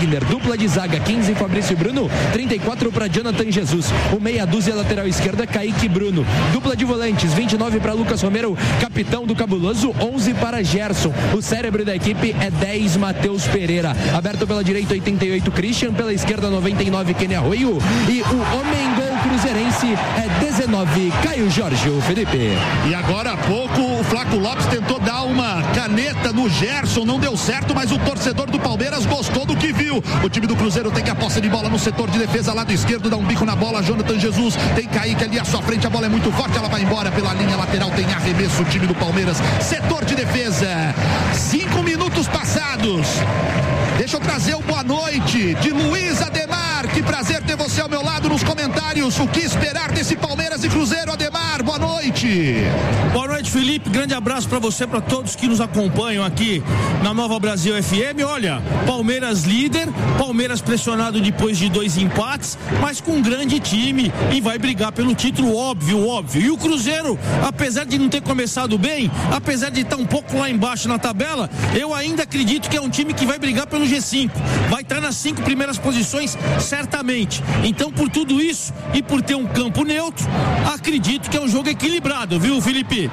Wagner. Dupla de zaga, 15 Fabrício e Bruno, 34 para Jonathan Jesus. O meia dúzia lateral esquerda, Kaique e Bruno. Dupla de volantes, 29 para Lucas Romero, capitão do Cabuloso, 11 para Gerson. O cérebro da equipe é 10, Matheus Pereira. Aberto pela direita, 88 Christian, pela esquerda 99 Kenny Arroio. E o homem gol cruzeirense é 19 Caio Jorge, o Felipe. E agora há pouco o Flaco Lopes tentou dar uma caneta no Gerson, não deu certo, mas o torcedor do Palmeiras gostou do que viu. O time do Cruzeiro tem que a posse de bola no setor de defesa, lado esquerdo, dá um bico na bola, Jonathan Jesus, tem Kaique ali à sua frente, a bola é muito forte, ela vai embora pela linha lateral, tem arremesso o time do Palmeiras, setor de defesa, 5 minutos passados. Deixa eu trazer o boa noite de Luiz Ademar. Que prazer ter você ao meu lado nos comentários. O que esperar desse Palmeiras e Cruzeiro, Ademar? Boa noite. Boa noite, Felipe. Grande abraço para você, para todos que nos acompanham aqui na Nova Brasil FM. Olha, Palmeiras líder, Palmeiras pressionado depois de 2 empates, mas com um grande time e vai brigar pelo título, óbvio. E o Cruzeiro, apesar de não ter começado bem, apesar de estar um pouco lá embaixo na tabela, eu ainda acredito que é um time que vai brigar pelo G5, vai estar nas 5 primeiras posições certamente. Então, por tudo isso e por ter um campo neutro, acredito que é um jogo equilibrado, viu, Felipe?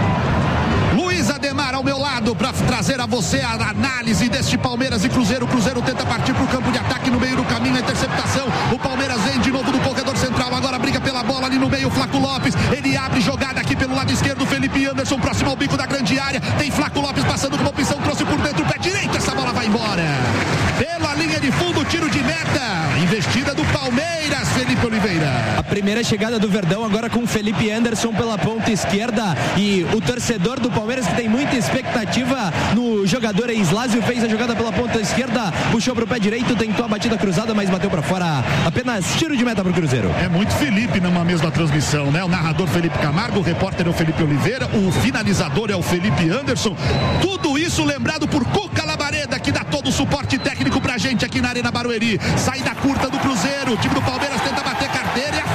Luiz Ademar ao meu lado para trazer a você a análise deste Palmeiras e Cruzeiro. O Cruzeiro tenta partir para o campo de ataque, no meio do caminho a interceptação. O Palmeiras vem de novo do corredor central, agora briga pela bola ali no meio, Flaco Lopes, ele abre jogada aqui pelo lado esquerdo, Felipe Anderson próximo ao bico da grande área, tem Flaco Lopes passando com uma opção, trouxe por dentro, pé direito, essa bola vai embora pela linha de fundo, tiro de meta, investida do Palmeiras, Felipe Oliveira. A primeira chegada do Verdão agora com Felipe Anderson pela ponta esquerda, e o torcedor do Palmeiras, que tem muita expectativa no jogador Eslásio, fez a jogada pela ponta esquerda, puxou pro pé direito, tentou a batida cruzada, mas bateu para fora. Apenas tiro de meta pro Cruzeiro. É muito Felipe numa mesma transmissão, né? O narrador Felipe Camargo, o repórter é o Felipe Oliveira, o finalizador é o Felipe Anderson. Tudo isso lembrado por Cuca Labareda, que dá todo o suporte técnico pra gente aqui na Arena Barueri. Saída curta do Cruzeiro, o time do Palmeiras tenta bater carteira e a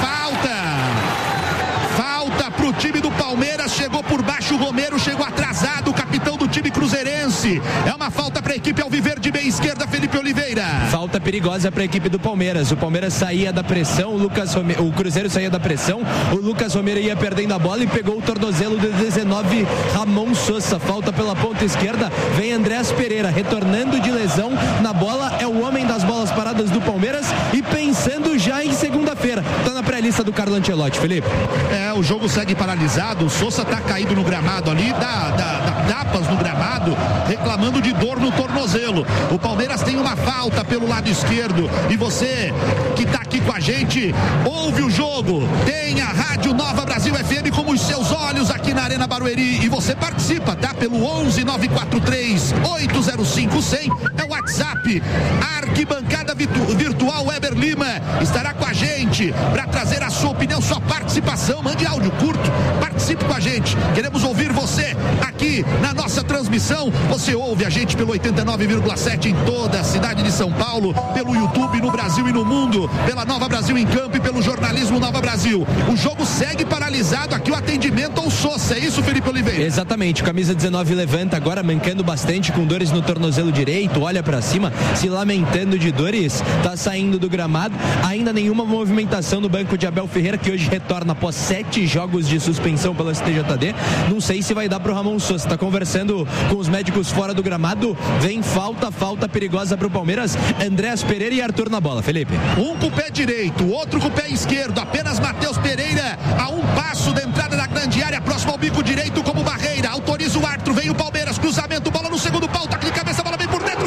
falta pro time do Palmeiras, chegou por baixo o Romero, chegou atrasado o capitão do time cruzeirense. É uma falta para a equipe alviverde, bem esquerda, Felipe Oliveira. Falta perigosa para a equipe do Palmeiras. O Palmeiras saía da pressão, o Cruzeiro saía da pressão, o Lucas Romero ia perdendo a bola e pegou o tornozelo de 19 Ramon Sosa. Falta pela ponta esquerda, vem Andrés Pereira retornando de lesão na bola, é o homem das bolas paradas do Palmeiras e pensando já em segunda-feira. Tá na pré-lista do Carlo Ancelotti, Felipe. O jogo segue paralisado, o Sosa tá caído no gramado ali, dá tapas no gramado, reclamando de dor no tornozelo. O Palmeiras tem uma falta pelo lado esquerdo e você que tá aqui com a gente, ouve o jogo, tem a Rádio Nova Brasil FM como os seus olhos aqui na Arena Barueri e você participa, tá? Pelo 11 943 805 100, é o WhatsApp. Arquibancada virtual Weber Lima estará com a gente para trazer a sua opinião, sua participação. Mande áudio curto, participe com a gente. Queremos ouvir você aqui na nossa transmissão. Você ouve a gente pelo 89,7 em toda a cidade de São Paulo, pelo YouTube no Brasil e no mundo, pela Nova Brasil em Campo e pelo jornalismo Nova Brasil. O jogo segue paralisado aqui, o atendimento ao Sosa, é isso, Felipe Oliveira? Exatamente, camisa 19 levanta agora, mancando bastante, com dores no tornozelo direito, olha pra cima, se lamentando de dores, tá saindo do gramado. Ainda nenhuma movimentação no banco de Abel Ferreira, que hoje retorna após 7 jogos de suspensão pela STJD. Não sei se vai dar pro Ramon Sosa, tá conversando com os médicos fora do gramado. Vem falta perigosa pro Palmeiras. Andrés Pereira e Arthur na bola, Felipe. Um com o pé direito, outro com o pé esquerdo, apenas Matheus Pereira a um passo da entrada da grande área, próximo ao bico direito como barreira, autoriza o árbitro, vem o Palmeiras, cruzamento, bola no segundo pau, toque de cabeça, bola vem por dentro,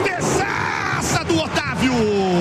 defesaça do Otávio,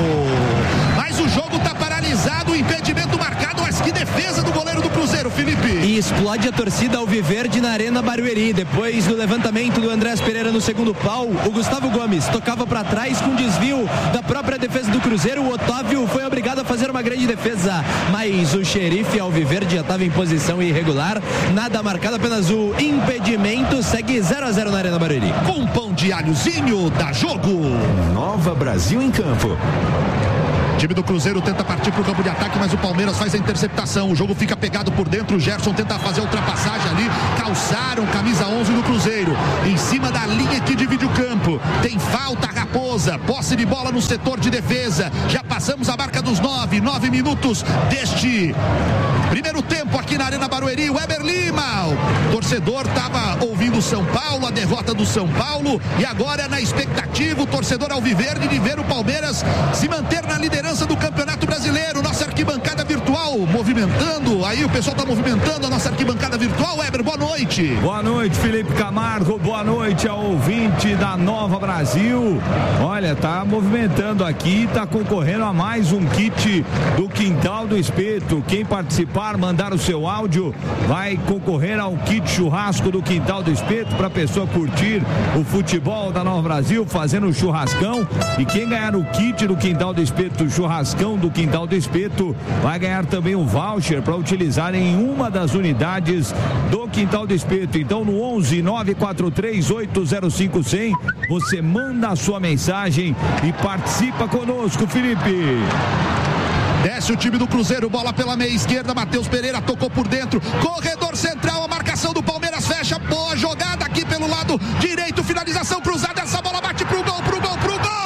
mas o jogo tá paralisado, o impedimento marcado, mas que defesa do goleiro do Cruzeiro, Felipe. E explode a torcida alviverde na Arena Barueri, depois do levantamento do Andrés Pereira no segundo pau, o Gustavo Gomes tocava para trás com desvio da própria defesa do Cruzeiro, o Otávio foi obrigado a fazer uma grande defesa, mas o xerife alviverde já estava em posição irregular, nada marcado, apenas o impedimento, segue 0-0 na Arena Barueri. Com pão de alhozinho, dá jogo. Nova Brasil em Campo. time do Cruzeiro tenta partir pro campo de ataque, mas o Palmeiras faz a interceptação. O jogo fica pegado por dentro. O Gerson tenta fazer a ultrapassagem ali. Calçaram camisa 11 do Cruzeiro. Em cima da linha que divide o campo. Tem falta, Raposa. Posse de bola no setor de defesa. Já passamos a marca dos 9 minutos deste primeiro tempo aqui na Arena Barueri. Weber Lima. O torcedor estava ouvindo o São Paulo, a derrota do São Paulo. E agora na expectativa, o torcedor alviverde de ver o Palmeiras se manter na liderança do Campeonato Brasileiro. Nossa arquibancada virtual movimentando, aí o pessoal está movimentando a nossa arquibancada virtual. Weber, boa noite. Boa noite, Felipe Camargo, boa noite ao ouvinte da Nova Brasil. Olha, tá movimentando aqui, tá concorrendo a mais um kit do Quintal do Espeto. Quem participar, mandar o seu áudio, vai concorrer ao kit churrasco do Quintal do Espeto, para a pessoa curtir o futebol da Nova Brasil, fazendo um churrascão. E quem ganhar o kit do Quintal do Espeto, churrascão do Quintal do Espeto, vai ganhar também um voucher para utilizar em uma das unidades do Quintal do Espeto. Então no 11 943 805 100 você manda a sua mensagem e participa conosco, Felipe. Desce o time do Cruzeiro, bola pela meia esquerda, Matheus Pereira tocou por dentro, corredor central, a marcação do Palmeiras fecha, boa jogada aqui pelo lado direito, finalização cruzada, essa bola bate pro gol, pro gol, pro gol!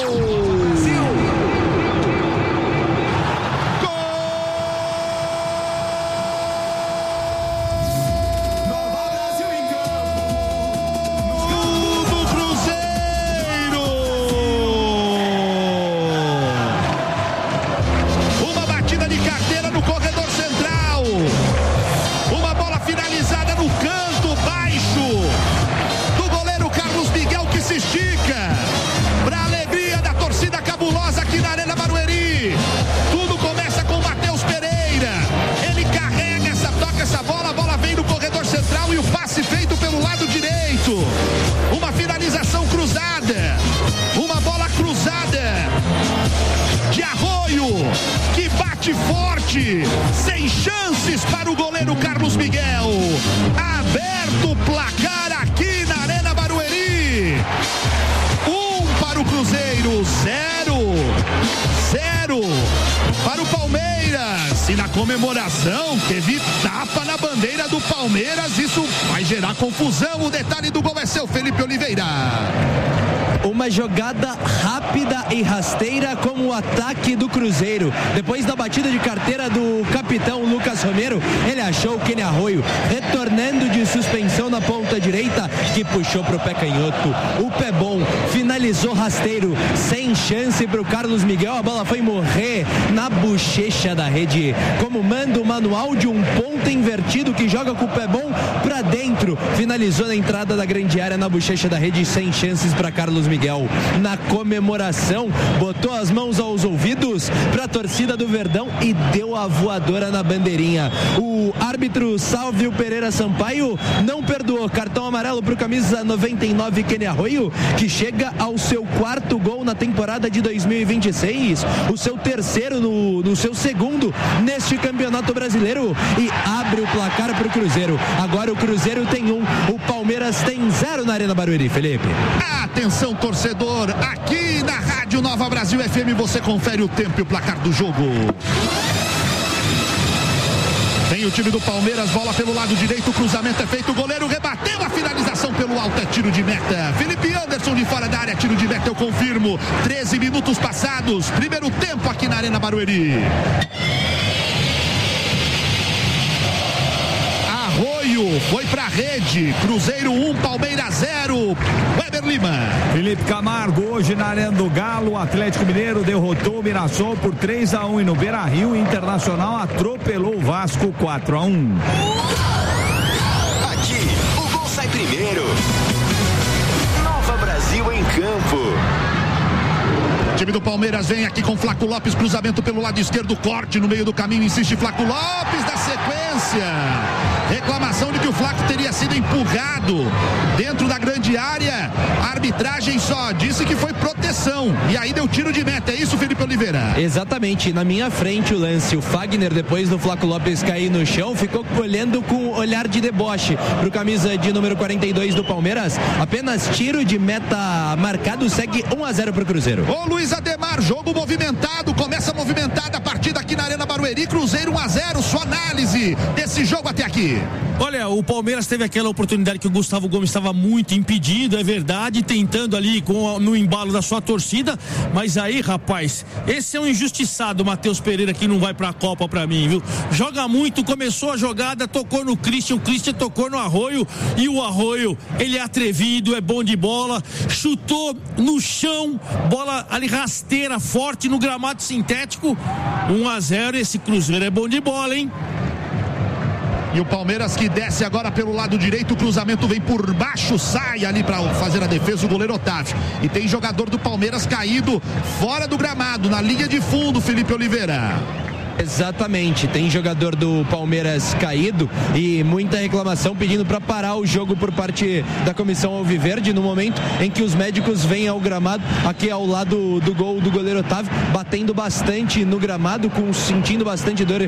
Uma finalização cruzada, uma bola cruzada de Arroio, que bate forte, sem chances para o goleiro Carlos Miguel. Aberto o placar aqui na Arena Barueri. 1 para o Cruzeiro, 0 para o Palmeiras. E na comemoração teve tapa na bandeira do Palmeiras. Isso vai gerar confusão. O detalhe do gol é seu, Felipe Oliveira. Uma jogada rápida e rasteira como o ataque do Cruzeiro. Depois da batida de carteira do capitão Lucas Romero, ele achou o Kenny Arroio retornando de suspensão na ponta direita, que puxou pro pé canhoto. O pé bom finalizou rasteiro, sem chance pro Carlos Miguel. A bola foi morrer na bochecha da rede, como manda o manual de um ponta invertido que joga com o pé bom pra dentro. Finalizou na entrada da grande área, na bochecha da rede, sem chances para Carlos Miguel. Na comemoração, botou as mãos aos ouvidos para a torcida do Verdão e deu a voadora na bandeirinha. O árbitro Sálvio Pereira Sampaio não perdoou. Cartão amarelo para o camisa 99 Kenny Arroio, que chega ao seu 4º gol na temporada de 2026, o seu terceiro no seu segundo neste Campeonato Brasileiro, e abre o placar para o Cruzeiro. Agora o Cruzeiro tem 1, o Palmeiras tem 0 na Arena Barueri, Felipe. Atenção, torcedor, aqui na Rádio Nova Brasil FM você confere o tempo e o placar do jogo. Tem o time do Palmeiras, bola pelo lado direito, o cruzamento é feito, o goleiro rebateu, a finalização pelo alto é tiro de meta. Felipe Anderson de fora da área, tiro de meta, eu confirmo. 13 minutos passados, primeiro tempo aqui na Arena Barueri. Arroio foi pra rede, Cruzeiro 1, Palmeiras 0. Weber Lima. Felipe Camargo, hoje na Arena do Galo, o Atlético Mineiro derrotou o Mirassol por 3-1 e no Beira-Rio, Internacional atropelou o Vasco 4-1. Aqui, o gol sai primeiro. Nova Brasil em campo. O time do Palmeiras vem aqui com Flaco Lopes, cruzamento pelo lado esquerdo, corte no meio do caminho, insiste Flaco Lopes da sequência. Reclamação de que o Flaco teria sido empurrado dentro da grande área. A arbitragem só disse que foi proteção. E aí deu tiro de meta. É isso, Felipe Oliveira? Exatamente. Na minha frente o lance. O Fagner, depois do Flaco Lopes cair no chão, ficou olhando com olhar de deboche pro camisa de número 42 do Palmeiras. Apenas tiro de meta marcado. Segue 1-0 pro Cruzeiro. Ô Luiz Ademar, jogo movimentado. Começa movimentada a partida aqui na Arena Barueri. Cruzeiro 1-0, sua análise desse jogo até aqui. Olha, o Palmeiras teve aquela oportunidade que o Gustavo Gomes estava muito impedido, é verdade, tentando ali no embalo da sua torcida, mas aí, rapaz, esse é um injustiçado, Matheus Pereira, que não vai pra Copa pra mim, viu? Joga muito, começou a jogada, tocou no Christian, o Christian tocou no Arroio, e o Arroio, ele é atrevido, é bom de bola, chutou no chão, bola ali rasteira, forte no gramado sintético, 1-0, esse Cruzeiro é bom de bola, hein? E o Palmeiras que desce agora pelo lado direito, o cruzamento vem por baixo, sai ali para fazer a defesa o goleiro Otávio. E tem jogador do Palmeiras caído fora do gramado, na linha de fundo, Felipe Oliveira. Exatamente, tem jogador do Palmeiras caído e muita reclamação pedindo para parar o jogo por parte da comissão alviverde no momento em que os médicos vêm ao gramado aqui ao lado do gol do goleiro Otávio, batendo bastante no gramado, sentindo bastante dor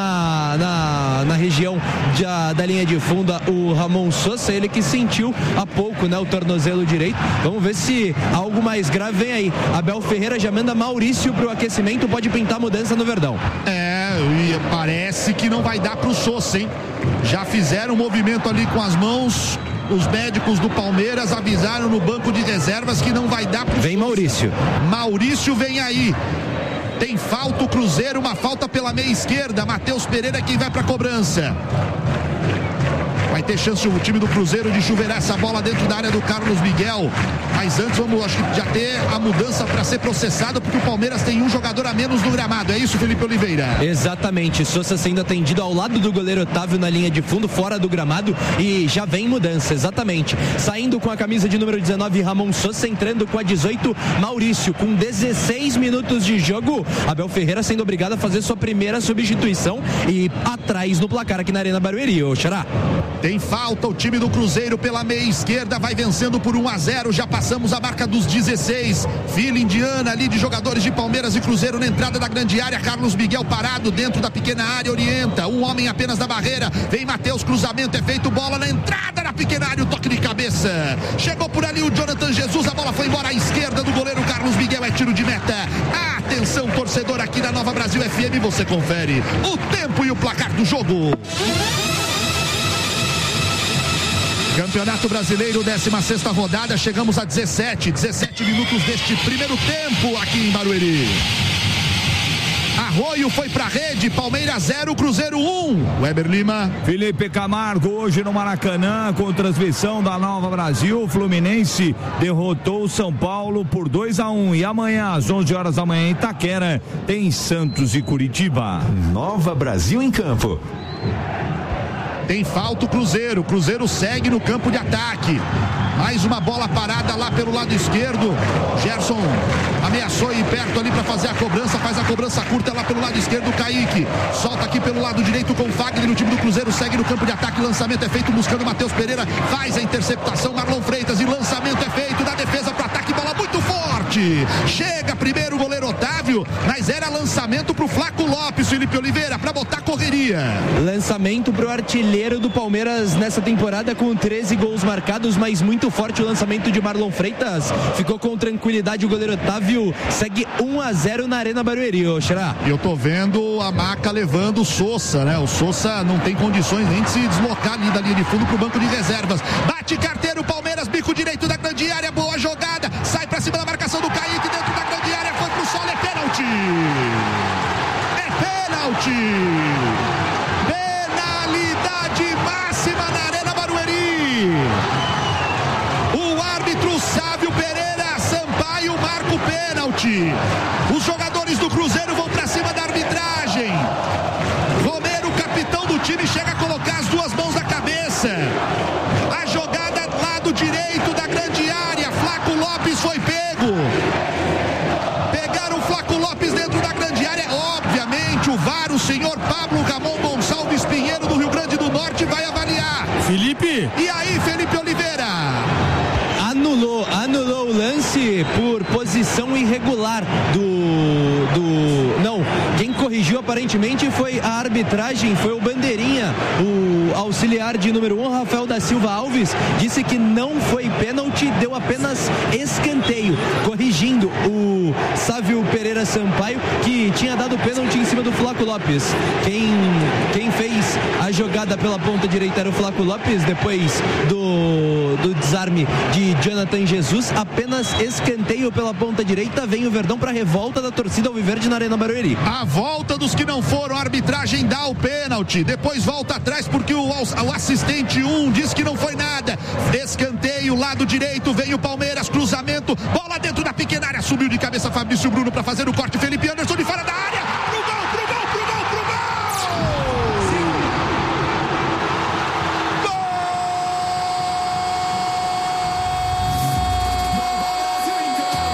na região da linha de fundo, o Ramon Sosa, ele que sentiu há pouco, né, o tornozelo direito. Vamos ver se algo mais grave vem aí. Abel Ferreira já manda Maurício pro aquecimento, pode pintar mudança no Verdão. E parece que não vai dar pro Sosa, hein? Já fizeram um movimento ali com as mãos. Os médicos do Palmeiras avisaram no banco de reservas que não vai dar pro Vem Sosa. Maurício. Maurício vem aí. Tem falta o Cruzeiro, uma falta pela meia esquerda. Matheus Pereira quem vai pra cobrança. Vai ter chance o time do Cruzeiro de chuveirar essa bola dentro da área do Carlos Miguel. Mas antes vamos, acho que já ter a mudança para ser processada, porque o Palmeiras tem um jogador a menos no gramado. É isso, Felipe Oliveira? Exatamente. Sosa sendo atendido ao lado do goleiro Otávio na linha de fundo, fora do gramado, e já vem mudança, exatamente. Saindo com a camisa de número 19, Ramon Sosa, entrando com a 18, Maurício, com 16 minutos de jogo. Abel Ferreira sendo obrigado a fazer sua primeira substituição e atrás no placar aqui na Arena Barueri, ô Xará. Tem falta o time do Cruzeiro pela meia esquerda, vai vencendo por 1-0, já passamos a marca dos 16. Fila indiana ali de jogadores de Palmeiras e Cruzeiro na entrada da grande área. Carlos Miguel parado dentro da pequena área, orienta, um homem apenas da barreira. Vem Matheus, cruzamento é feito, bola na entrada da pequena área, o toque de cabeça. Chegou por ali o Jonathan Jesus, a bola foi embora à esquerda do goleiro Carlos Miguel, é tiro de meta. Atenção, torcedor aqui da Nova Brasil FM, você confere o tempo e o placar do jogo. Campeonato Brasileiro, 16ª rodada, chegamos a 17 minutos deste primeiro tempo aqui em Barueri. Arroio foi pra rede, Palmeiras 0, Cruzeiro 1. Weber Lima. Felipe Camargo, hoje no Maracanã, com transmissão da Nova Brasil, o Fluminense derrotou o São Paulo por 2-1. E amanhã, às 11 horas da manhã, em Itaquera, tem Santos e Curitiba. Nova Brasil em campo. Tem falta o Cruzeiro. Cruzeiro segue no campo de ataque. Mais uma bola parada lá pelo lado esquerdo. Gerson ameaçou ir perto ali para fazer a cobrança. Faz a cobrança curta lá pelo lado esquerdo. Kaique solta aqui pelo lado direito com o Fagner. O time do Cruzeiro segue no campo de ataque. Lançamento é feito buscando o Matheus Pereira. Faz a interceptação. Marlon Freitas. E lançamento é feito da defesa para ataque. Bola muito forte. Chega primeiro o goleiro Otávio. Mas era lançamento pro Flaco Lopes, Felipe Oliveira, para botar correria. Lançamento pro artilheiro do Palmeiras nessa temporada com 13 gols marcados, mas muito forte o lançamento de Marlon Freitas. Ficou com tranquilidade o goleiro Otávio. Segue 1-0 na Arena Barueri, ô Xará. Eu tô vendo a Maca levando o Sosa, né? O Sosa não tem condições nem de se deslocar ali da linha de fundo pro banco de reservas. Bate carteiro, Palmeiras, bico direito da grande área, boa jogada. Sai pra cima da marcação do Kaique dentro da grande área, foi pro solo, é pênalti. É pênalti. O árbitro Sávio Pereira Sampaio marca o pênalti. Os jogadores do Cruzeiro vão pra cima da arbitragem. Romero, capitão do time, chega a colocar as duas mãos na cabeça. A jogada lado direito da grande área. Flaco Lopes foi pego. Pegaram o Flaco Lopes dentro da grande área. Obviamente o VAR, o senhor Pablo Ramon Gonçalves Pinheiro do Rio Grande do Norte vai avaliar. Felipe. E aí, Felipe Oliveira? Anulou o lance por posição irregular do... Não, quem corrigiu corrigiu aparentemente foi a arbitragem, foi o bandeirinha, o auxiliar de número 1, Rafael da Silva Alves, disse que não foi pênalti, deu apenas escanteio, corrigindo o Sávio Pereira Sampaio, que tinha dado pênalti em cima do Flaco Lopes. Quem fez a jogada pela ponta direita era o Flaco Lopes, depois do desarme de Jonathan Jesus, apenas escanteio pela ponta direita, vem o Verdão para a revolta da torcida alviverde na Arena Barueri. A volta dos que não foram, a arbitragem dá o pênalti, depois volta atrás porque o assistente 1 diz que não foi nada, escanteio, lado direito, vem o Palmeiras, cruzamento, bola dentro da pequena área, subiu de cabeça Fabrício Bruno para fazer o corte, Felipe Anderson